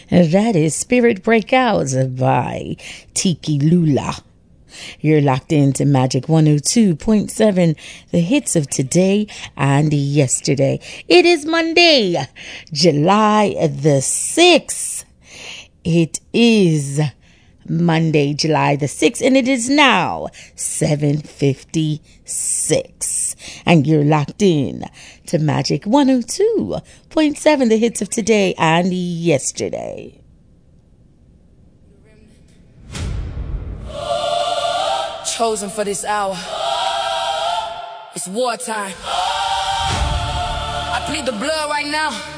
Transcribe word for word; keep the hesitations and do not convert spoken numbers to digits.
That is Spirit Breakouts by Tiki Lula. You're locked into Magic one oh two point seven, the hits of today and yesterday. It is Monday, July the sixth. It is Monday, July the sixth, and it is now seven fifty-six. And you're locked in to Magic one oh two point seven, the hits of today and yesterday. Chosen for this hour. It's wartime. I plead the blood right now.